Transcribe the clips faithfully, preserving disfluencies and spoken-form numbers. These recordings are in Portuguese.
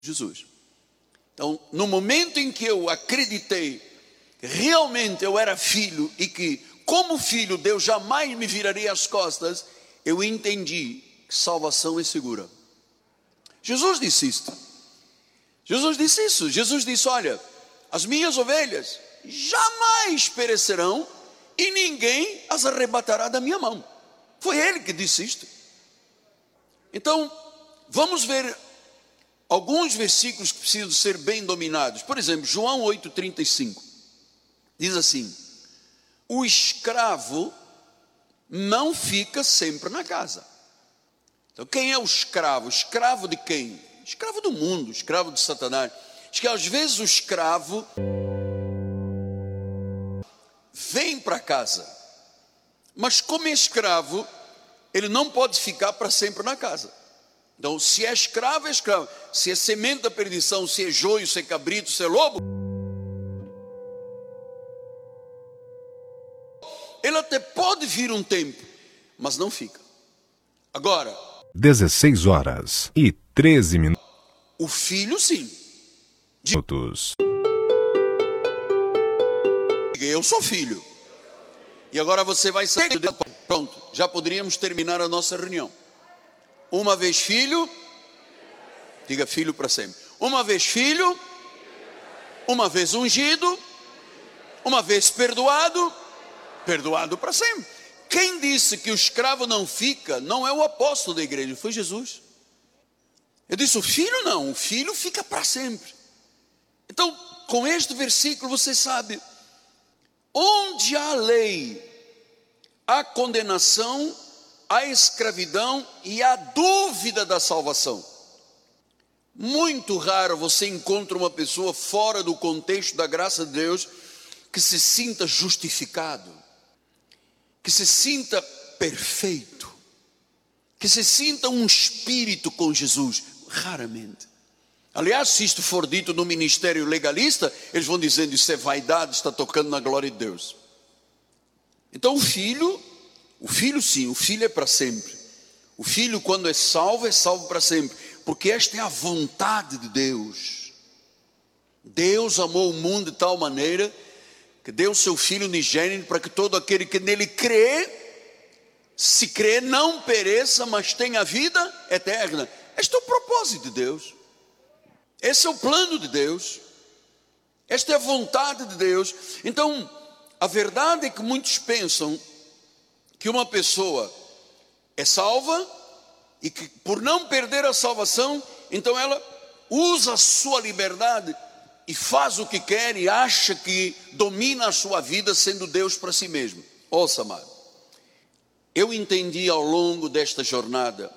Jesus. Então, no momento em que eu acreditei que realmente eu era filho e que, como filho, Deus jamais me viraria as costas, eu entendi que salvação é segura. Jesus disse isto. Jesus disse isso. Jesus disse: olha, as minhas ovelhas jamais perecerão e ninguém as arrebatará da minha mão. Foi ele que disse isto. Então, vamos ver alguns versículos que precisam ser bem dominados. Por exemplo, João oito, trinta e cinco. Diz assim: o escravo não fica sempre na casa. Então, quem é o escravo? Escravo de quem? Escravo do mundo, escravo de Satanás. Diz que às vezes o escravo vem para casa, mas como é escravo, ele não pode ficar para sempre na casa. Então, se é escravo, é escravo. Se é semente da perdição, se é joio, se é cabrito, se é lobo, ele até pode vir um tempo, mas não fica. Agora, dezesseis horas e treze minutos. O filho, sim. Eu sou filho. E agora você vai sair. Pronto, já poderíamos terminar a nossa reunião. Uma vez filho, diga filho para sempre. Uma vez filho, uma vez ungido, uma vez perdoado, perdoado para sempre. Quem disse que o escravo não fica, não é o apóstolo da igreja, foi Jesus. Eu disse: o filho não, o filho fica para sempre. Então, com este versículo você sabe, onde há lei, há condenação, há escravidão e há dúvida da salvação. Muito raro você encontra uma pessoa fora do contexto da graça de Deus que se sinta justificado, que se sinta perfeito, que se sinta um espírito com Jesus. Raramente. Aliás, se isto for dito no ministério legalista, eles vão dizendo: isso é vaidade, está tocando na glória de Deus. Então o filho, o filho sim, o filho é para sempre. O filho, quando é salvo, é salvo para sempre, porque esta é a vontade de Deus. Deus amou o mundo de tal maneira que deu o seu filho unigênito para que todo aquele que nele crê, se crê, não pereça, mas tenha vida eterna. Este é o propósito de Deus. Esse é o plano de Deus. Esta é a vontade de Deus. Então, a verdade é que muitos pensam que uma pessoa é salva e que, por não perder a salvação, então ela usa a sua liberdade e faz o que quer e acha que domina a sua vida sendo Deus para si mesmo. Ouça, amado, eu entendi ao longo desta jornada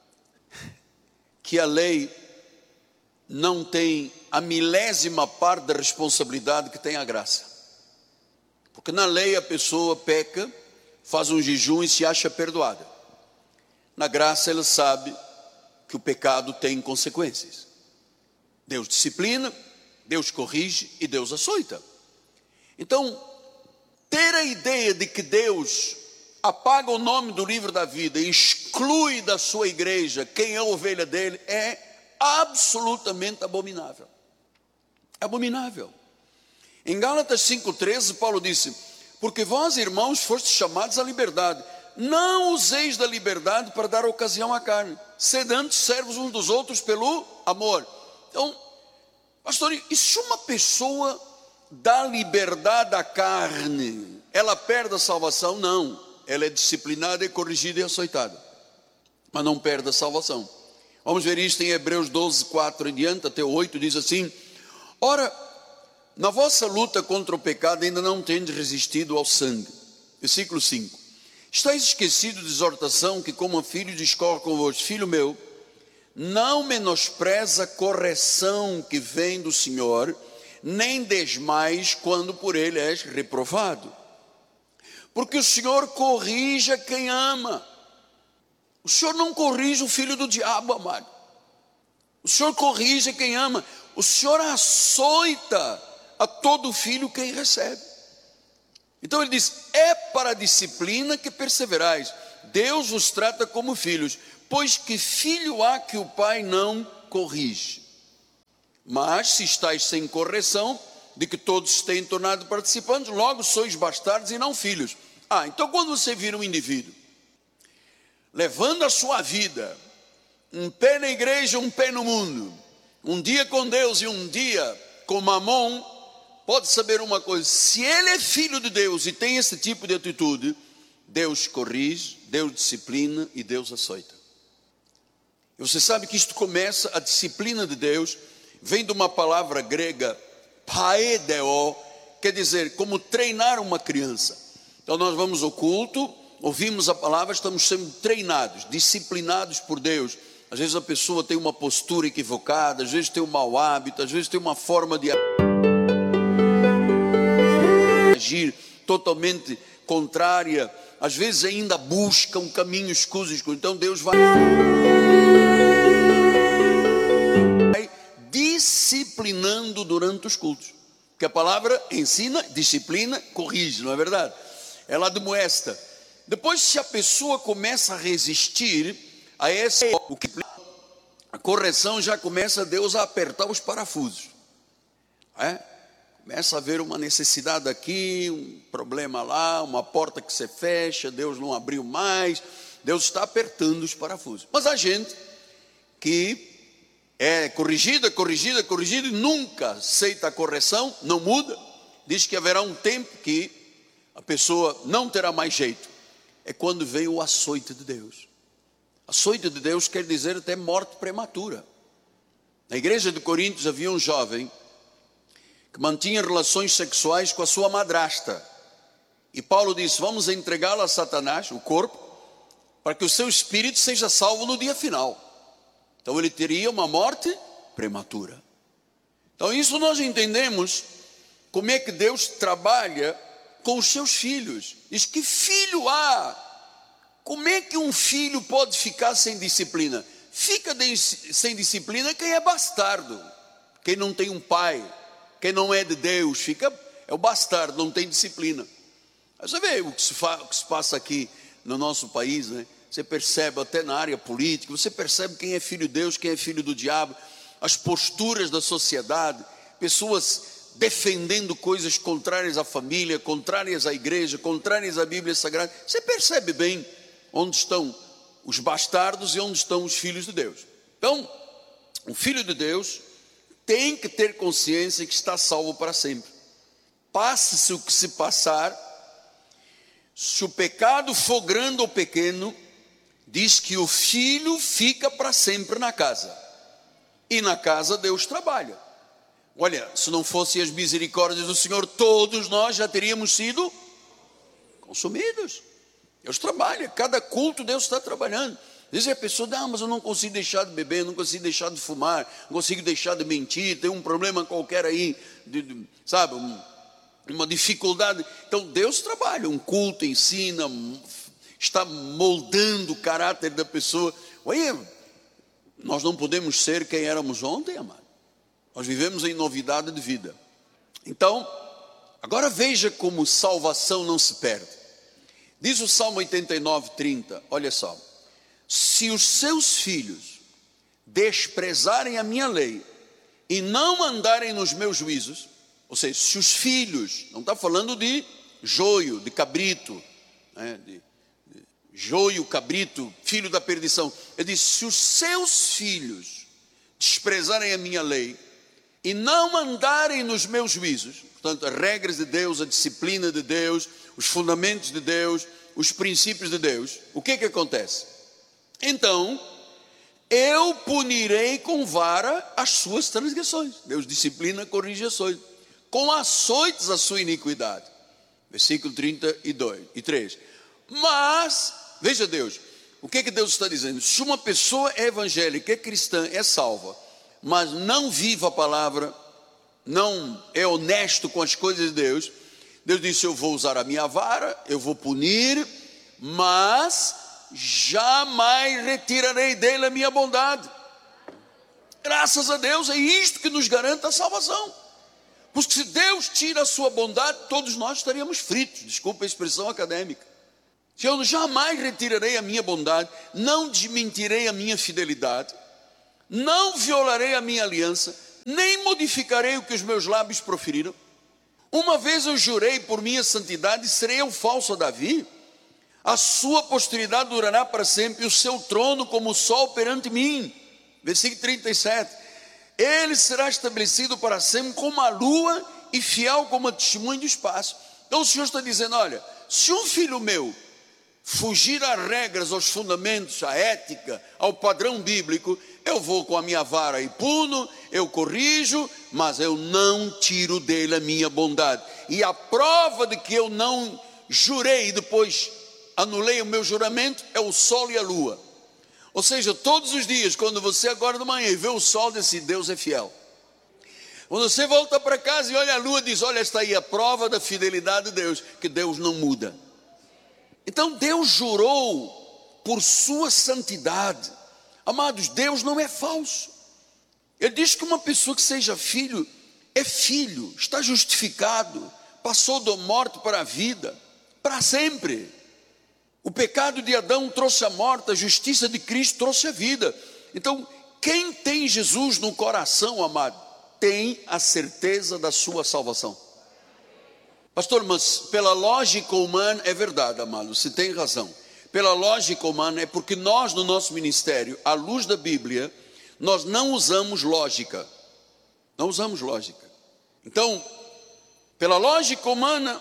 que a lei não tem a milésima parte da responsabilidade que tem a graça. Porque na lei a pessoa peca, faz um jejum e se acha perdoada. Na graça ela sabe que o pecado tem consequências. Deus disciplina, Deus corrige e Deus açoita. Então, ter a ideia de que Deus apaga o nome do livro da vida e exclui da sua igreja quem é a ovelha dele é absolutamente abominável. Abominável. Em Gálatas cinco, treze, Paulo disse: porque vós, irmãos, fostes chamados à liberdade, não useis da liberdade para dar ocasião à carne, sede antes servos uns dos outros pelo amor. Então, pastor, e se uma pessoa dá liberdade à carne, ela perde a salvação? Não. Ela é disciplinada, é corrigida e açoitada, mas não perde a salvação. Vamos ver isto em Hebreus doze, quatro em diante, até o oito, diz assim: ora, na vossa luta contra o pecado ainda não tendes resistido ao sangue. Versículo cinco. Estais esquecido de exortação que como filho discorre convosco. Filho meu, não menospreza a correção que vem do Senhor, nem desmais quando por ele és reprovado. Porque o Senhor corrige a quem ama. O Senhor não corrige o filho do diabo, amado. O Senhor corrige a quem ama. O Senhor açoita a todo filho quem recebe. Então ele diz: é para a disciplina que perseverais. Deus vos trata como filhos. Pois que filho há que o pai não corrige? Mas se estáis sem correção, de que todos se têm tornado participantes, logo sois bastardos e não filhos. Ah, então quando você vira um indivíduo, levando a sua vida, um pé na igreja, um pé no mundo, um dia com Deus e um dia com Mamon, pode saber uma coisa: se ele é filho de Deus e tem esse tipo de atitude, Deus corrige, Deus disciplina e Deus aceita. E você sabe que isto começa, a disciplina de Deus vem de uma palavra grega, paedeo, quer dizer, como treinar uma criança. Então nós vamos ao culto, ouvimos a palavra, estamos sendo treinados, disciplinados por Deus. Às vezes a pessoa tem uma postura equivocada, às vezes tem um mau hábito, às vezes tem uma forma de agir totalmente contrária, às vezes ainda busca um caminho escuso. Então Deus vai disciplinando durante os cultos, porque a palavra ensina, disciplina, corrige, não é verdade? Ela admoesta. Depois, se a pessoa começa a resistir a essa, o que a correção já começa Deus a apertar os parafusos, é? Começa a haver uma necessidade aqui, um problema lá, uma porta que se fecha, Deus não abriu mais, Deus está apertando os parafusos. Mas a gente que é corrigida, corrigida, corrigida e nunca aceita a correção, não muda, diz que haverá um tempo que a pessoa não terá mais jeito. É quando vem o açoite de Deus. Açoite de Deus quer dizer até morte prematura. Na igreja de Coríntios havia um jovem que mantinha relações sexuais com a sua madrasta. E Paulo disse: vamos entregá-lo a Satanás, o corpo, para que o seu espírito seja salvo no dia final. Então ele teria uma morte prematura. Então isso nós entendemos como é que Deus trabalha com os seus filhos. Diz: que filho há? Como é que um filho pode ficar sem disciplina? Fica de, sem disciplina quem é bastardo, quem não tem um pai, quem não é de Deus, fica, é o bastardo, não tem disciplina. Aí você vê o que se, fa, o que se passa aqui no nosso país, né? Você percebe até na área política, você percebe quem é filho de Deus, quem é filho do diabo, as posturas da sociedade, pessoas defendendo coisas contrárias à família, contrárias à igreja, contrárias à Bíblia Sagrada. Você percebe bem onde estão os bastardos e onde estão os filhos de Deus. Então, o filho de Deus tem que ter consciência que está salvo para sempre. Passe-se o que se passar, se o pecado for grande ou pequeno, diz que o filho fica para sempre na casa. E na casa Deus trabalha. Olha, se não fossem as misericórdias do Senhor, todos nós já teríamos sido consumidos. Deus trabalha, cada culto Deus está trabalhando. Às vezes a pessoa diz: ah, mas eu não consigo deixar de beber, não consigo deixar de fumar, não consigo deixar de mentir, tem um problema qualquer aí, de, de, sabe, um, uma dificuldade. Então Deus trabalha, um culto ensina, está moldando o caráter da pessoa. Olha, nós não podemos ser quem éramos ontem, amado. Nós vivemos em novidade de vida. Então, agora veja como salvação não se perde. Diz o Salmo oitenta e nove, trinta, olha só: se os seus filhos desprezarem a minha lei e não andarem nos meus juízos, ou seja, se os filhos, não está falando de joio, de cabrito, né, de, de joio, cabrito, filho da perdição. Ele diz: se os seus filhos desprezarem a minha lei e não andarem nos meus juízos, portanto, as regras de Deus, a disciplina de Deus, os fundamentos de Deus, os princípios de Deus, o que que acontece? Então, eu punirei com vara as suas transgressões. Deus disciplina, corrige açoites. Com açoites a sua iniquidade. Versículo trinta e dois e três. Mas, veja Deus, o que que Deus está dizendo? Se uma pessoa é evangélica, é cristã, é salva, mas não vive a palavra, não é honesto com as coisas de Deus, Deus disse: eu vou usar a minha vara, eu vou punir, mas jamais retirarei dele a minha bondade. Graças a Deus, é isto que nos garante a salvação. Porque se Deus tira a sua bondade, todos nós estaríamos fritos, desculpa a expressão acadêmica. Se eu jamais retirarei a minha bondade, não desmentirei a minha fidelidade, não violarei a minha aliança, nem modificarei o que os meus lábios proferiram. Uma vez eu jurei por minha santidade, serei eu falso a Davi? A sua posteridade durará para sempre, e o seu trono como o sol perante mim. Versículo trinta e sete. Ele será estabelecido para sempre como a lua e fiel como a testemunha do espaço. Então o Senhor está dizendo, olha, se um filho meu fugir às regras, aos fundamentos, à ética, ao padrão bíblico, eu vou com a minha vara e puno, eu corrijo, mas eu não tiro dele a minha bondade. E a prova de que eu não jurei e depois anulei o meu juramento é o sol e a lua. Ou seja, todos os dias, quando você acorda de manhã e vê o sol, diz assim, Deus é fiel. Quando você volta para casa e olha a lua, diz, olha, está aí a prova da fidelidade de Deus, que Deus não muda. Então Deus jurou por sua santidade. Amados, Deus não é falso. Ele diz que uma pessoa que seja filho, é filho, está justificado, passou da morte para a vida, para sempre. O pecado de Adão trouxe a morte, a justiça de Cristo trouxe a vida. Então, quem tem Jesus no coração, amado, tem a certeza da sua salvação. Pastor, mas pela lógica humana, é verdade, amado, você tem razão. Pela lógica humana, é porque nós no nosso ministério, à luz da Bíblia, nós não usamos lógica. Não usamos lógica. Então, pela lógica humana,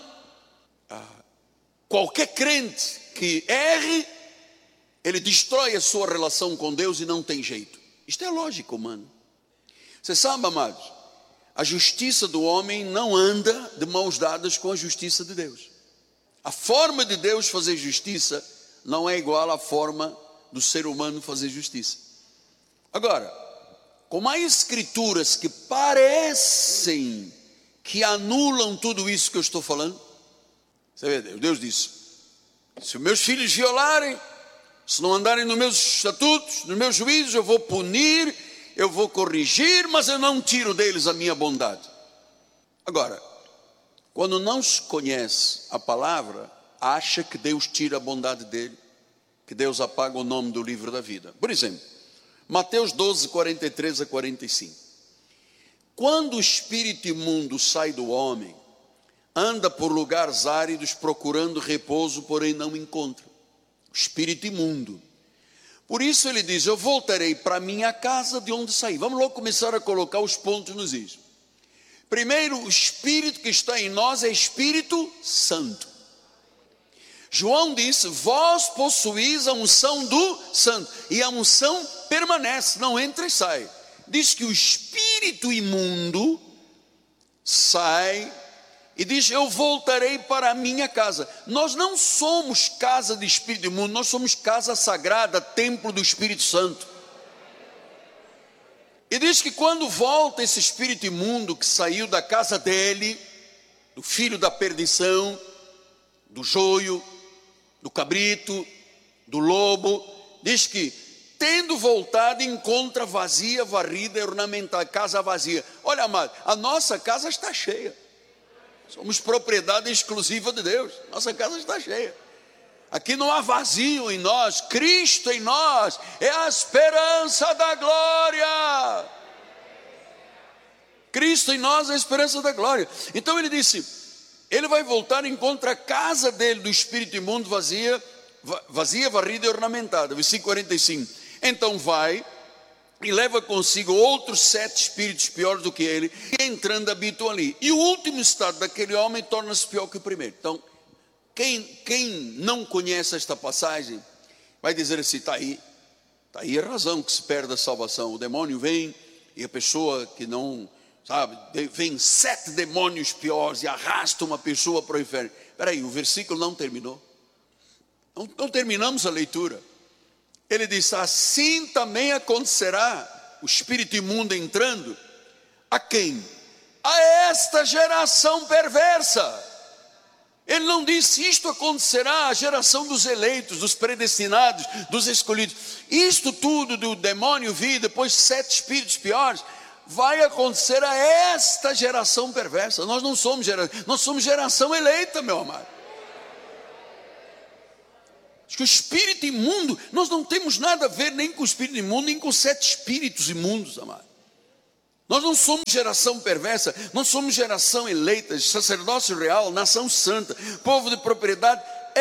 qualquer crente que erre, ele destrói a sua relação com Deus e não tem jeito. Isto é lógica humana. Você sabe, amados, a justiça do homem não anda de mãos dadas com a justiça de Deus. A forma de Deus fazer justiça não é igual à forma do ser humano fazer justiça. Agora, como há escrituras que parecem que anulam tudo isso que eu estou falando, você vê, Deus disse, se os meus filhos violarem, se não andarem nos meus estatutos, nos meus juízos, eu vou punir, eu vou corrigir, mas eu não tiro deles a minha bondade. Agora, quando não se conhece a palavra, acha que Deus tira a bondade dele, que Deus apaga o nome do livro da vida. Por exemplo, Mateus doze, quarenta e três a quarenta e cinco. Quando o espírito imundo sai do homem, anda por lugares áridos procurando repouso, porém não encontra. O espírito imundo. Por isso ele diz, eu voltarei para minha casa de onde saí. Vamos logo começar a colocar os pontos nos is. Primeiro, o Espírito que está em nós é Espírito Santo. João disse, vós possuís a unção do Santo. E a unção permanece, não entra e sai. Diz que o espírito imundo sai e diz, eu voltarei para a minha casa. Nós não somos casa de espírito imundo, nós somos casa sagrada, templo do Espírito Santo. E diz que quando volta esse espírito imundo que saiu da casa dele, do filho da perdição, do joio, do cabrito, do lobo, diz que tendo voltado encontra vazia, varrida e ornamentada, casa vazia. Olha, amado, a nossa casa está cheia. Somos propriedade exclusiva de Deus. Nossa casa está cheia. Aqui não há vazio em nós. Cristo em nós é a esperança da glória. Cristo em nós é a esperança da glória. Então ele disse, ele vai voltar e encontra a casa dele do espírito imundo vazia, vazia, varrida e ornamentada. Versículo quarenta e cinco. Então vai e leva consigo outros sete espíritos piores do que ele, e entrando habitam ali. E o último estado daquele homem torna-se pior que o primeiro. Então, quem, quem não conhece esta passagem, vai dizer assim, está aí, está aí a razão que se perde a salvação. O demônio vem e a pessoa que não, sabe, vem sete demônios piores e arrasta uma pessoa para o inferno. Espera aí, o versículo não terminou. Não, não terminamos a leitura. Ele diz, assim também acontecerá, o espírito imundo entrando, a quem? A esta geração perversa. Ele não disse, isto acontecerá à geração dos eleitos, dos predestinados, dos escolhidos. Isto tudo do demônio vir, depois sete espíritos piores, vai acontecer a esta geração perversa. Nós não somos geração, nós somos geração eleita, meu amado. Que o espírito imundo, nós não temos nada a ver nem com o espírito imundo, nem com sete espíritos imundos, amado. Nós não somos geração perversa, nós somos geração eleita, sacerdócio real, nação santa, povo de propriedade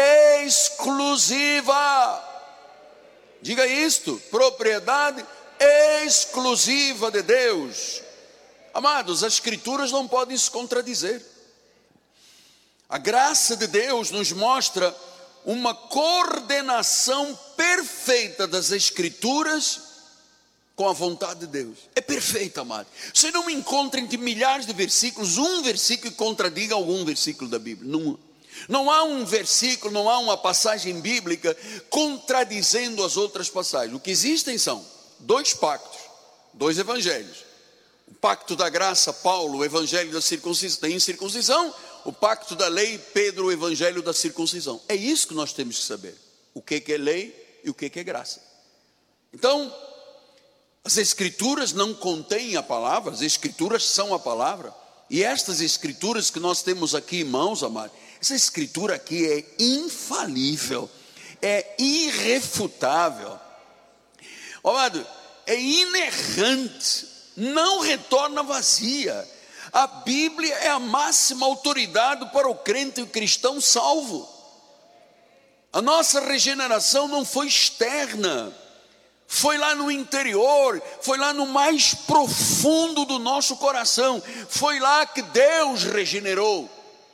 exclusiva. Diga isto: propriedade exclusiva de Deus. Amados, as escrituras não podem se contradizer. A graça de Deus nos mostra uma coordenação perfeita das escrituras com a vontade de Deus. É perfeita, amado. Você não encontra entre milhares de versículos um versículo que contradiga algum versículo da Bíblia. Não, não há um versículo, não há uma passagem bíblica contradizendo as outras passagens. O que existem são dois pactos, dois evangelhos. O pacto da graça, Paulo, o evangelho da circuncisão, da incircuncisão. O pacto da lei, Pedro, o evangelho da circuncisão. É isso que nós temos que saber. O que é lei e o que é graça. Então, as escrituras não contêm a palavra, as escrituras são a palavra. E estas escrituras que nós temos aqui em mãos, amados, essa escritura aqui é infalível, é irrefutável. Amado, é inerrante, não retorna vazia. A Bíblia é a máxima autoridade para o crente e o cristão salvo. A nossa regeneração não foi externa, foi lá no interior, foi lá no mais profundo do nosso coração, foi lá que Deus regenerou.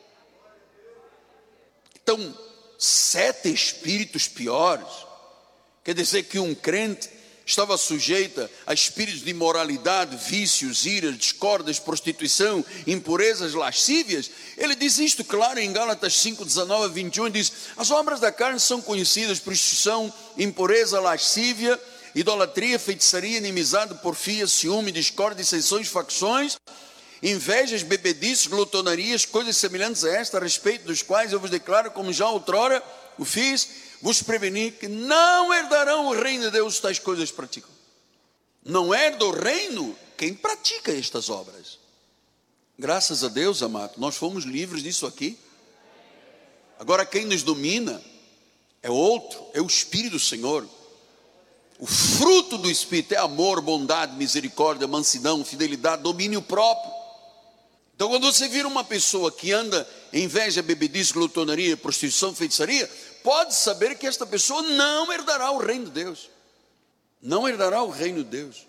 Então, sete espíritos piores, quer dizer que um crente estava sujeita a espíritos de imoralidade, vícios, iras, discórdias, prostituição, impurezas, lascívias. Ele diz isto claro em Gálatas cinco, dezenove a vinte e um, diz: as obras da carne são conhecidas: prostituição, impureza, lascívia, idolatria, feitiçaria, inimizade, porfia, ciúme, discórdia, dissensões, facções, invejas, bebedices, glutonarias, coisas semelhantes a esta, a respeito dos quais eu vos declaro, como já outrora o fiz, vos preveni que não herdarão o reino de Deus tais coisas praticam. Não herda o reino quem pratica estas obras. Graças a Deus, amado, nós fomos livres disso aqui. Agora quem nos domina é outro, é o Espírito do Senhor. O fruto do Espírito é amor, bondade, misericórdia, mansidão, fidelidade, domínio próprio. Então quando você vira uma pessoa que anda em inveja, bebedice, glutonaria, prostituição, feitiçaria, pode saber que esta pessoa não herdará o reino de Deus. Não herdará o reino de Deus.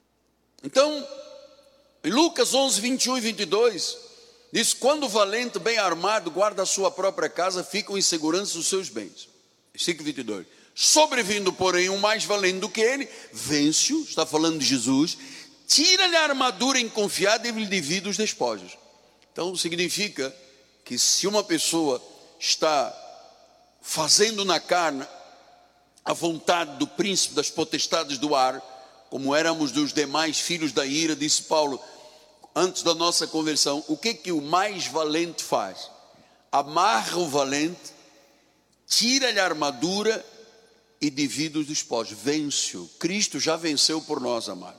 Então, em Lucas onze, vinte e um e vinte e dois, diz: quando o valente bem armado guarda a sua própria casa, ficam em segurança os seus bens. Versículo vinte e dois. Sobrevindo, porém, um mais valente do que ele, vence-o, está falando de Jesus, tira-lhe a armadura inconfiada e lhe divide os despojos. Então, significa que se uma pessoa está fazendo na carne a vontade do príncipe das potestades do ar, como éramos dos demais filhos da ira, disse Paulo, antes da nossa conversão, o que que o mais valente faz? Amarra o valente, tira-lhe a armadura e divide os despojos, vence-o. Cristo já venceu por nós, amado.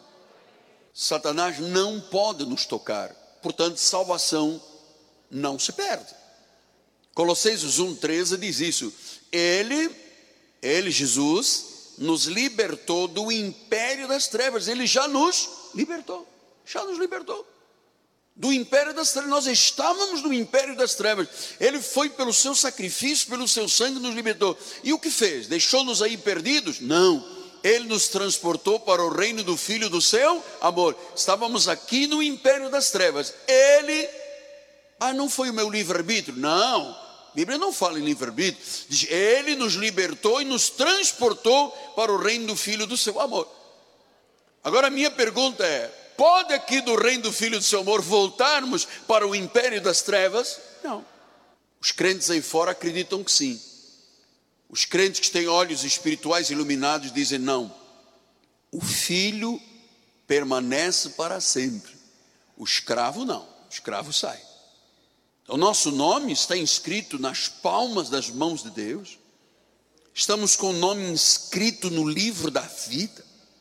Satanás não pode nos tocar, portanto, salvação não se perde. Colossenses um, treze diz isso: Ele, Ele, Jesus, nos libertou do império das trevas. Ele já nos libertou, já nos libertou do império das trevas. Nós estávamos no império das trevas. Ele foi pelo seu sacrifício, pelo seu sangue nos libertou. E o que fez? Deixou-nos aí perdidos? Não. Ele nos transportou para o reino do Filho do seu amor. Estávamos aqui no império das trevas. Ele, ah, não foi o meu livre-arbítrio? Não, a Bíblia não fala em livre-arbítrio. Diz, Ele nos libertou e nos transportou para o reino do Filho do seu amor. Agora a minha pergunta é: pode aqui do reino do Filho do seu amor voltarmos para o império das trevas? Não. Os crentes aí fora acreditam que sim. Os crentes que têm olhos espirituais iluminados dizem não. O filho permanece para sempre. O escravo não, o escravo sai. O nosso nome está inscrito nas palmas das mãos de Deus. Estamos com o nome inscrito no livro da vida.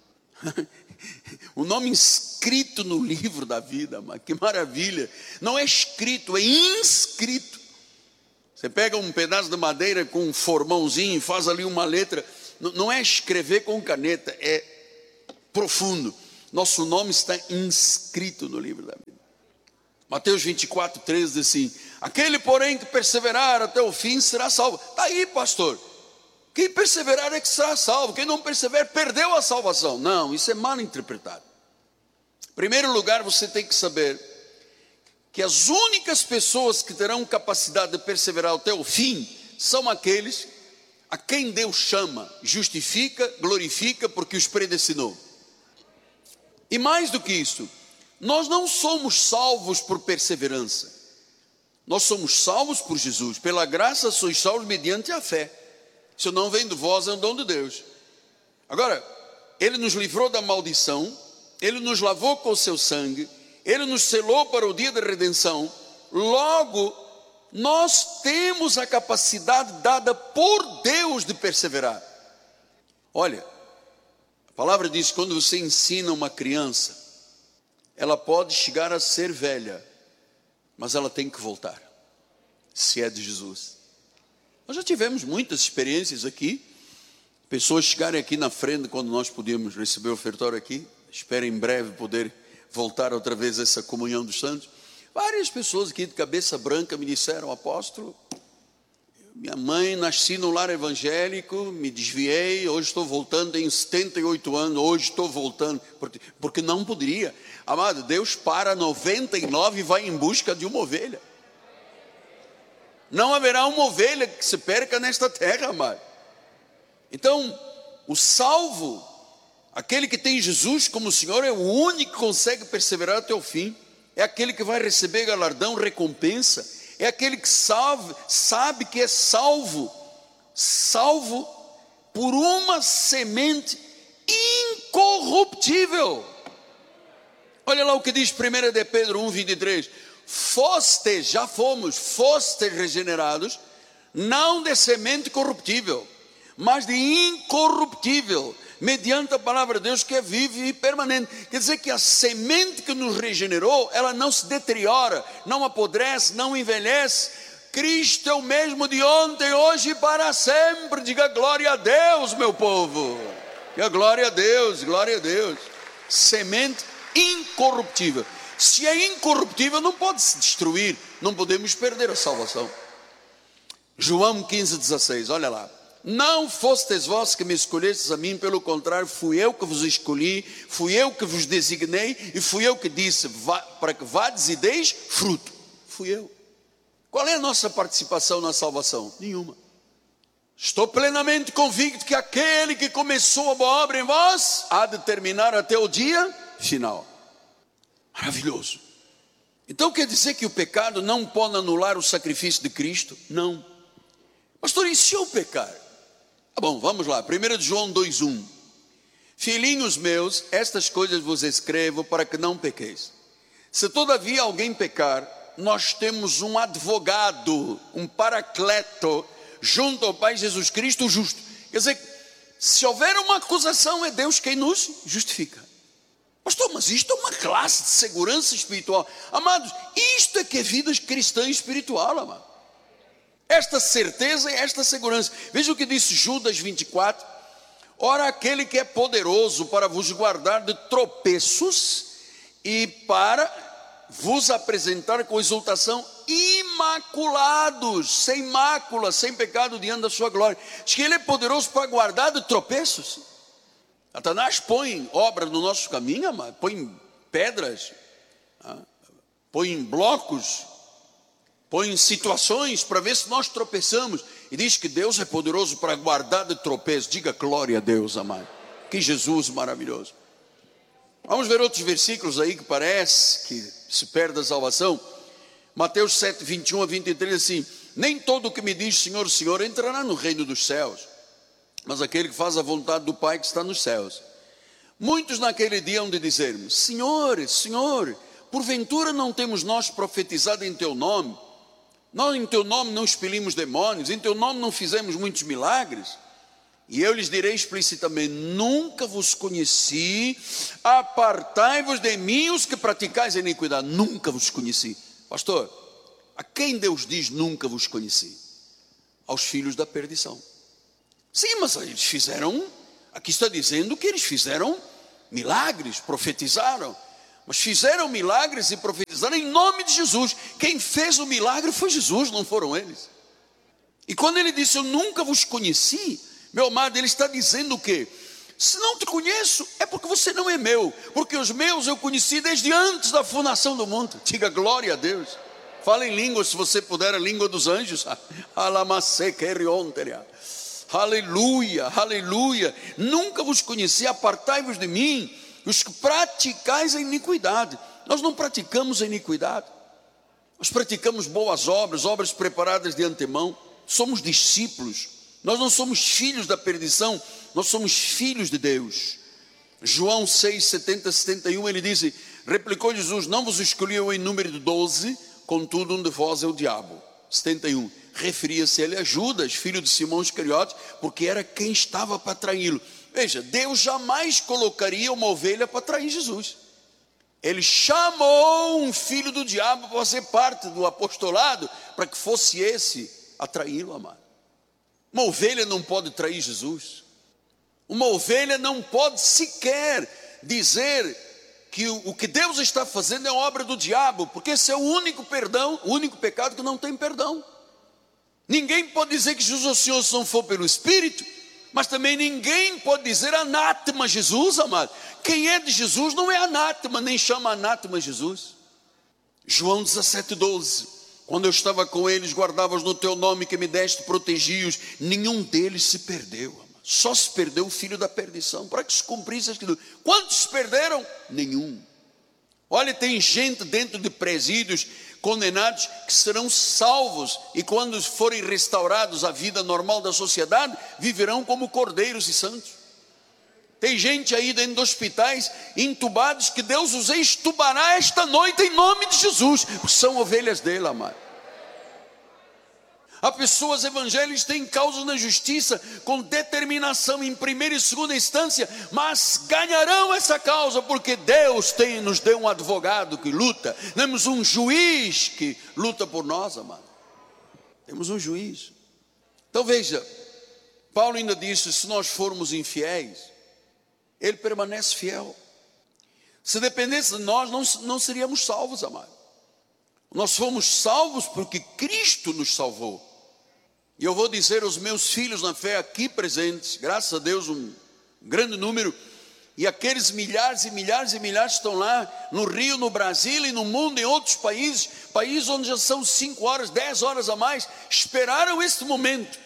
O nome inscrito no livro da vida, mas que maravilha. Não é escrito, é inscrito. Você pega um pedaço de madeira com um formãozinho e faz ali uma letra. Não é escrever com caneta, é profundo. Nosso nome está inscrito no livro da vida. Mateus vinte e quatro, treze diz assim: aquele, porém, que perseverar até o fim será salvo. Está aí, pastor. Quem perseverar é que será salvo. Quem não perseverar perdeu a salvação. Não, isso é mal interpretado. Em primeiro lugar, você tem que saber que as únicas pessoas que terão capacidade de perseverar até o fim são aqueles a quem Deus chama, justifica, glorifica, porque os predestinou. E mais do que isso, nós não somos salvos por perseverança. Nós somos salvos por Jesus. Pela graça sois salvos mediante a fé. Isso não vem de vós, é um dom de Deus. Agora, Ele nos livrou da maldição, Ele nos lavou com o seu sangue, Ele nos selou para o dia da redenção. Logo, nós temos a capacidade dada por Deus de perseverar. Olha, a palavra diz que quando você ensina uma criança, ela pode chegar a ser velha, mas ela tem que voltar, se é de Jesus. Nós já tivemos muitas experiências aqui, pessoas chegarem aqui na frente quando nós podíamos receber o ofertório aqui. Espero em breve poder voltar outra vez a essa comunhão dos santos. Várias pessoas aqui de cabeça branca me disseram: apóstolo, minha mãe, nasci no lar evangélico, me desviei, hoje estou voltando, tenho setenta e oito anos, hoje estou voltando, porque, porque não poderia. Amado, Deus para noventa e nove e vai em busca de uma ovelha. Não haverá uma ovelha que se perca nesta terra, amado. Então, o salvo, aquele que tem Jesus como Senhor, é o único que consegue perseverar até o fim. É aquele que vai receber galardão, recompensa. É aquele que sabe, sabe que é salvo, salvo por uma semente incorruptível. Olha lá o que diz primeira de Pedro um, vinte e três. Fostes, já fomos, fostes regenerados, não de semente corruptível, mas de incorruptível, mediante a palavra de Deus que é viva e permanente. Quer dizer que a semente que nos regenerou, ela não se deteriora, não apodrece, não envelhece. Cristo é o mesmo de ontem, hoje e para sempre. Diga glória a Deus, meu povo. Diga glória a Deus, glória a Deus. Semente incorruptível. Se é incorruptível, não pode se destruir, não podemos perder a salvação. João quinze, dezesseis, olha lá. Não fostes vós que me escolhestes a mim, pelo contrário, fui eu que vos escolhi, fui eu que vos designei, e fui eu que disse, vá, para que vades e deis fruto. Fui eu. Qual é a nossa participação na salvação? Nenhuma. Estou plenamente convicto que aquele que começou a boa obra em vós, há de terminar até o dia final. Maravilhoso. Então quer dizer que o pecado não pode anular o sacrifício de Cristo? Não. Pastor, e se eu pecar? Tá bom, vamos lá, primeira de João dois, um. Filhinhos meus, estas coisas vos escrevo para que não pequeis. Se todavia alguém pecar, nós temos um advogado, um paracleto, junto ao Pai Jesus Cristo, o justo. Quer dizer, se houver uma acusação, é Deus quem nos justifica. Pastor, mas isto é uma classe de segurança espiritual. Amados, isto é que é vida cristã espiritual, amado. Esta certeza e esta segurança. Veja o que disse Judas vinte e quatro. Ora, aquele que é poderoso para vos guardar de tropeços e para vos apresentar com exultação imaculados, sem mácula, sem pecado diante da sua glória. Diz que ele é poderoso para guardar de tropeços. Satanás põe obra no nosso caminho, amado, põe pedras, põe blocos, põe situações para ver se nós tropeçamos. E diz que Deus é poderoso para guardar de tropeço. Diga glória a Deus, amado. Que Jesus maravilhoso. Vamos ver outros versículos aí que parece que se perde a salvação. Mateus sete, vinte e um a vinte e três, assim: nem todo o que me diz Senhor, Senhor entrará no reino dos céus, mas aquele que faz a vontade do Pai que está nos céus. Muitos naquele dia hão de dizer-me: Senhor, Senhor, porventura não temos nós profetizado em teu nome? Nós em teu nome não expelimos demônios, em teu nome não fizemos muitos milagres? E eu lhes direi explicitamente: nunca vos conheci, apartai-vos de mim os que praticais a iniquidade. Nunca vos conheci. Pastor, a quem Deus diz nunca vos conheci? Aos filhos da perdição. Sim, mas eles fizeram, aqui está dizendo que eles fizeram milagres, profetizaram, mas fizeram milagres e profetizaram em nome de Jesus. Quem fez o milagre foi Jesus, não foram eles. E quando ele disse, eu nunca vos conheci, meu amado, ele está dizendo o quê? Se não te conheço, é porque você não é meu, porque os meus eu conheci desde antes da fundação do mundo. Diga glória a Deus. Fala em língua, se você puder, a língua dos anjos. Aleluia, aleluia. Nunca vos conheci, apartai-vos de mim, os que praticais a iniquidade. Nós não praticamos a iniquidade, nós praticamos boas obras, obras preparadas de antemão. Somos discípulos, nós não somos filhos da perdição, nós somos filhos de Deus. João seis, setenta, setenta e um, ele diz, replicou Jesus, não vos escolhi eu em número de doze, contudo um de vós é o diabo. setenta e um, referia-se ele a Judas, filho de Simão Iscariotes, porque era quem estava para traí-lo. Veja, Deus jamais colocaria uma ovelha para trair Jesus. Ele chamou um filho do diabo para ser parte do apostolado, para que fosse esse a traí-lo, amado. Uma ovelha não pode trair Jesus. Uma ovelha não pode sequer dizer que o, o que Deus está fazendo é obra do diabo, porque esse é o único perdão, o único pecado que não tem perdão. Ninguém pode dizer que Jesus é o Senhor se não for pelo Espírito, mas também ninguém pode dizer anátema Jesus, amado. Quem é de Jesus não é anátema, nem chama anátema Jesus. João dezessete, doze, quando eu estava com eles, guardava-os no teu nome que me deste, protegi-os, nenhum deles se perdeu, amado. Só se perdeu o filho da perdição, para que se cumprisse aquilo. Quantos se perderam? Nenhum. Olha, tem gente dentro de presídios, condenados, que serão salvos, e quando forem restaurados à vida normal da sociedade, viverão como cordeiros e santos. Tem gente aí dentro de hospitais, entubados, que Deus os extubará esta noite em nome de Jesus, porque são ovelhas dele, amado. Há pessoas evangélicas que têm causas na justiça com determinação em primeira e segunda instância, mas ganharão essa causa porque Deus tem, nos deu um advogado que luta. Temos um juiz que luta por nós, amado. Temos um juiz. Então veja, Paulo ainda disse, se nós formos infiéis, ele permanece fiel. Se dependesse de nós, não, não seríamos salvos, amado. Nós fomos salvos porque Cristo nos salvou. E eu vou dizer aos meus filhos na fé aqui presentes, graças a Deus um grande número, e aqueles milhares e milhares e milhares que estão lá no Rio, no Brasil e no mundo, em outros países, países onde já são cinco horas, dez horas a mais, esperaram este momento.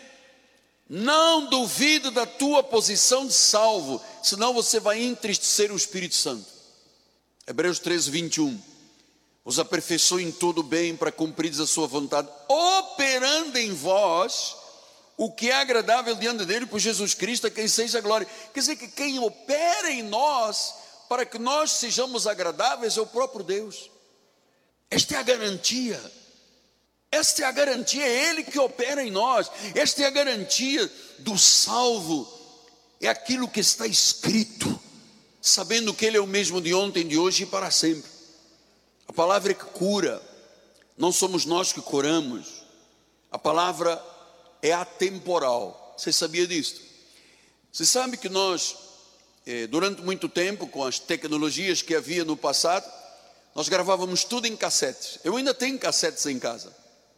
Não duvide da tua posição de salvo, senão você vai entristecer o Espírito Santo. Hebreus treze, vinte e um. Os aperfeiçoe em todo o bem para cumprir a sua vontade, operando em vós o que é agradável diante dele por Jesus Cristo, a quem seja a glória. Quer dizer que quem opera em nós para que nós sejamos agradáveis é o próprio Deus. Esta é a garantia. Esta é a garantia, é Ele que opera em nós. Esta é a garantia do salvo. É aquilo que está escrito, sabendo que Ele é o mesmo de ontem, de hoje e para sempre. A palavra é que cura, não somos nós que curamos. A palavra é atemporal. Você sabia disso? Você sabe que nós, durante muito tempo, com as tecnologias que havia no passado, nós gravávamos tudo em cassetes. Eu ainda tenho cassetes em casa.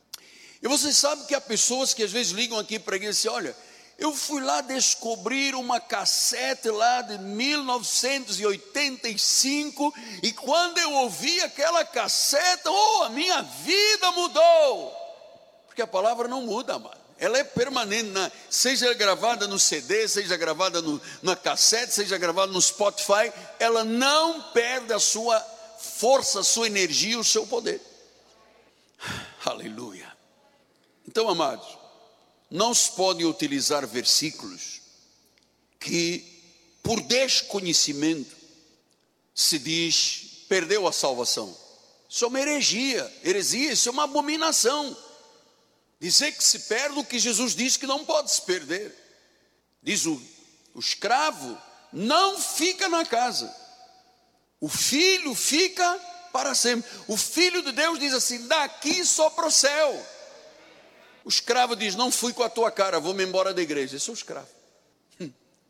E você sabe que há pessoas que às vezes ligam aqui para mim e dizem, olha, eu fui lá descobrir uma cassete lá de mil novecentos e oitenta e cinco e quando eu ouvi aquela cassete, oh, a minha vida mudou. Porque a palavra não muda, amado. Ela é permanente, na, seja gravada no C D, seja gravada no, na cassete, seja gravada no Spotify, ela não perde a sua força, a sua energia, o seu poder. Aleluia. Então, amados, não se pode utilizar versículos que, por desconhecimento, se diz, perdeu a salvação. Isso é uma heresia, heresia, isso é uma abominação. Dizer que se perde o que Jesus disse que não pode se perder. Diz o, o escravo, não fica na casa. O filho fica para sempre. O filho de Deus diz assim, daqui só para o céu. O escravo diz, não fui com a tua cara, vou-me embora da igreja. Esse é o escravo.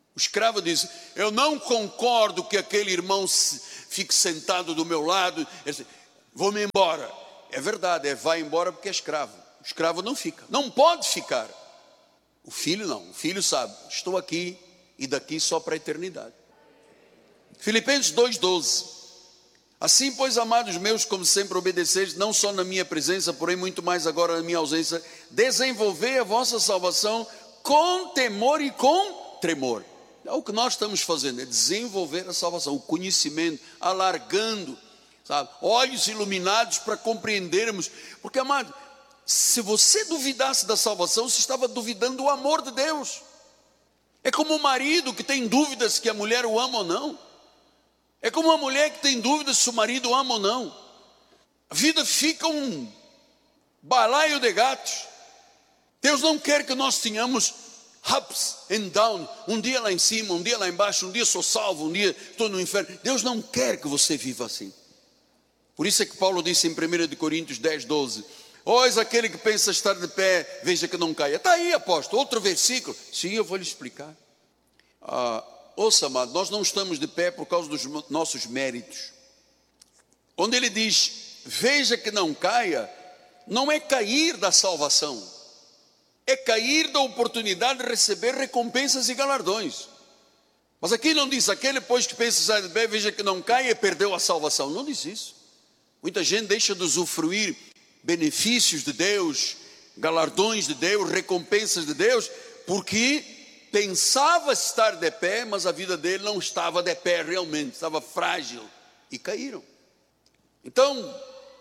O escravo diz: eu não concordo que aquele irmão fique sentado do meu lado, vou-me embora. É verdade, é vai embora porque é escravo. O escravo não fica, não pode ficar. O filho não, o filho sabe, estou aqui e daqui só para a eternidade. Filipenses dois, doze. Assim, pois, amados meus, como sempre obedeceis, não só na minha presença, porém muito mais agora na minha ausência, desenvolvei a vossa salvação com temor e com tremor. É o que nós estamos fazendo, é desenvolver a salvação, o conhecimento, alargando, sabe? Olhos iluminados para compreendermos. Porque, amado, se você duvidasse da salvação, você estava duvidando do amor de Deus. É como o marido que tem dúvidas que a mulher o ama ou não. É como uma mulher que tem dúvidas se o marido ama ou não. A vida fica um balaio de gatos. Deus não quer que nós tenhamos ups and down, um dia lá em cima, um dia lá embaixo, um dia sou salvo, um dia estou no inferno. Deus não quer que você viva assim. Por isso é que Paulo disse em primeira Coríntios dez, doze: pois aquele que pensa estar de pé, veja que não caia. Está aí, apóstolo, outro versículo. Sim, eu vou lhe explicar. Ah, ouça, amado, nós não estamos de pé por causa dos nossos méritos. Quando ele diz, veja que não caia, não é cair da salvação, é cair da oportunidade de receber recompensas e galardões. Mas aqui não diz, aquele pois que pensa estar de pé, veja que não caia, perdeu a salvação. Não diz isso. Muita gente deixa de usufruir benefícios de Deus, galardões de Deus, recompensas de Deus, porque pensava estar de pé, mas a vida dele não estava de pé realmente, estava frágil, e caíram. Então,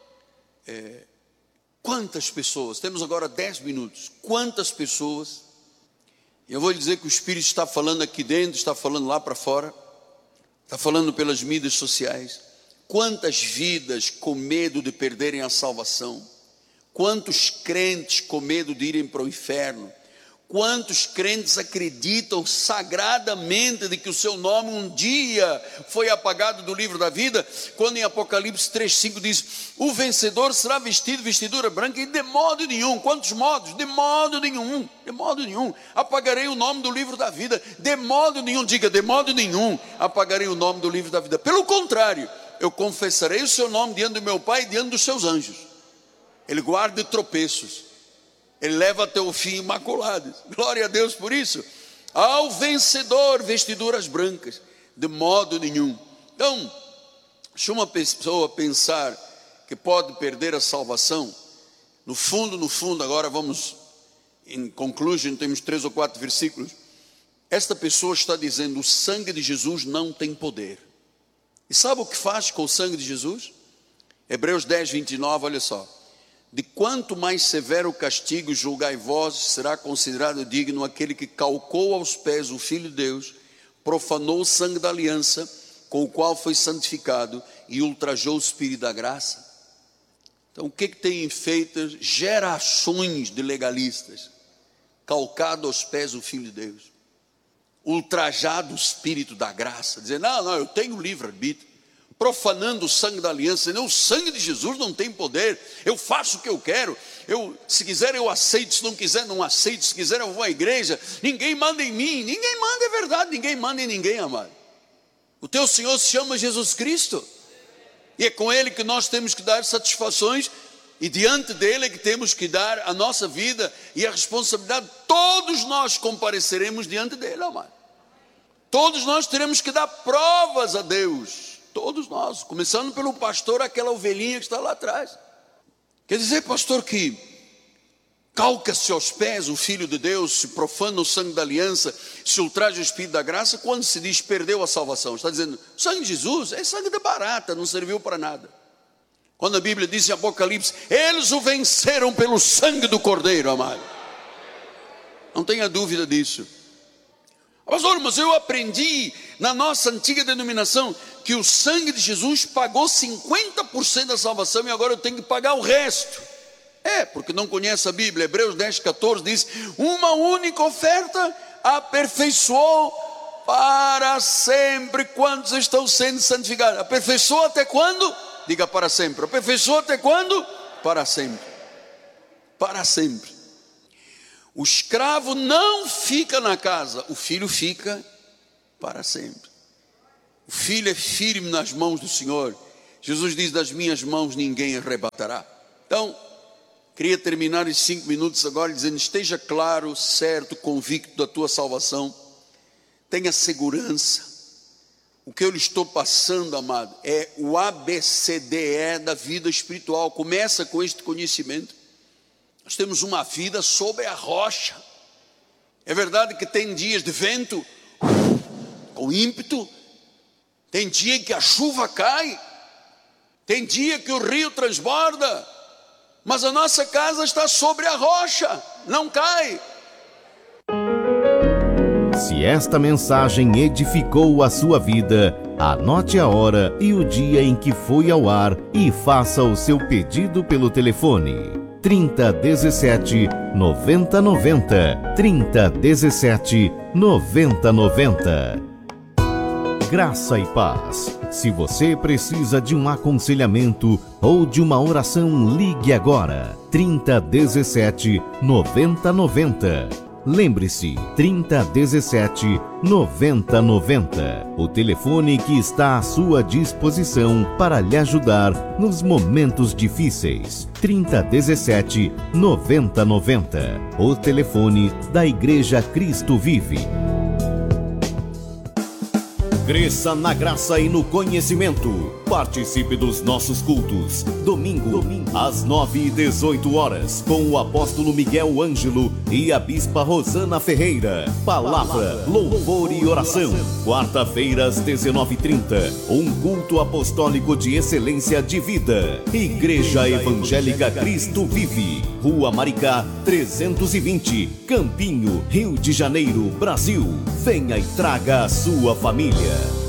é, quantas pessoas, temos agora dez minutos, quantas pessoas, eu vou lhe dizer que o Espírito está falando aqui dentro, está falando lá para fora, está falando pelas mídias sociais. Quantas vidas com medo de perderem a salvação, quantos crentes com medo de irem para o inferno, quantos crentes acreditam sagradamente de que o seu nome um dia foi apagado do livro da vida, quando em Apocalipse três, cinco diz, o vencedor será vestido vestidura branca, e de modo nenhum, quantos modos? De modo nenhum, de modo nenhum, apagarei o nome do livro da vida, de modo nenhum, diga, de modo nenhum, apagarei o nome do livro da vida, pelo contrário, eu confessarei o seu nome diante do meu Pai e diante dos seus anjos. Ele guarda de tropeços, ele leva até o fim imaculado. Glória a Deus por isso. Ao vencedor, vestiduras brancas, de modo nenhum. Então, se uma pessoa pensar que pode perder a salvação, no fundo, no fundo, agora vamos em conclusion, temos três ou quatro versículos. Esta pessoa está dizendo, o sangue de Jesus não tem poder. E sabe o que faz com o sangue de Jesus? Hebreus dez, vinte e nove, olha só. De quanto mais severo castigo julgai vós, será considerado digno aquele que calcou aos pés o Filho de Deus, profanou o sangue da aliança, com o qual foi santificado, e ultrajou o Espírito da graça. Então o que, que tem feito gerações de legalistas? Calcado aos pés o Filho de Deus, ultrajado o Espírito da graça, dizendo, não, não, eu tenho livre-arbítrio, profanando o sangue da aliança, não, o sangue de Jesus não tem poder, eu faço o que eu quero, eu, se quiser eu aceito, se não quiser não aceito, se quiser eu vou à igreja, ninguém manda em mim, ninguém manda, é verdade, ninguém manda em ninguém, amado. O teu Senhor se chama Jesus Cristo, e é com Ele que nós temos que dar satisfações, e diante dele é que temos que dar a nossa vida e a responsabilidade. Todos nós compareceremos diante dele, amado. Todos nós teremos que dar provas a Deus. Todos nós, começando pelo pastor, aquela ovelhinha que está lá atrás. Quer dizer, pastor, que calca-se aos pés o Filho de Deus, se profana o sangue da aliança, se ultraja o Espírito da graça, quando se diz perdeu a salvação. Está dizendo, o sangue de Jesus é sangue de barata, não serviu para nada. Quando a Bíblia diz em Apocalipse, eles o venceram pelo sangue do Cordeiro, amado. Não tenha dúvida disso. Pastor, mas eu aprendi na nossa antiga denominação que o sangue de Jesus pagou cinquenta por cento da salvação e agora eu tenho que pagar o resto. É, porque não conhece a Bíblia. Hebreus dez, catorze diz, uma única oferta aperfeiçoou para sempre quantos estão sendo santificados. Aperfeiçoou até quando? Diga para sempre. Aperfeiçoou até quando? Para sempre. Para sempre. O escravo não fica na casa, o filho fica para sempre. O filho é firme nas mãos do Senhor. Jesus diz: das minhas mãos ninguém arrebatará. Então, queria terminar esses cinco minutos agora dizendo: esteja claro, certo, convicto da tua salvação. Tenha segurança. O que eu lhe estou passando, amado, é o A B C D E da vida espiritual. Começa com este conhecimento. Nós temos uma vida sobre a rocha. É verdade que tem dias de vento com ímpeto, tem dia que a chuva cai, tem dia que o rio transborda, mas a nossa casa está sobre a rocha, não cai. Se esta mensagem edificou a sua vida, anote a hora e o dia em que foi ao ar e faça o seu pedido pelo telefone trinta, dezessete, noventa, noventa, trinta, dezessete, noventa, noventa. Graça e paz. Se você precisa de um aconselhamento ou de uma oração, ligue agora trinta, dezessete, noventa, noventa. Lembre-se, trinta, dezessete, noventa, noventa. O telefone que está à sua disposição para lhe ajudar nos momentos difíceis. trinta, dezessete, noventa, noventa. O telefone da Igreja Cristo Vive. Cresça na graça e no conhecimento. Participe dos nossos cultos. Domingo, Domingo. às nove e dezoito horas, com o apóstolo Miguel Ângelo e a bispa Rosana Ferreira. Palavra, louvor e oração. Quarta-feira, às dezenove e trinta, um culto apostólico de excelência de vida. Igreja Evangélica Cristo Vive. Rua Maricá, trezentos e vinte, Campinho, Rio de Janeiro, Brasil. Venha e traga a sua família.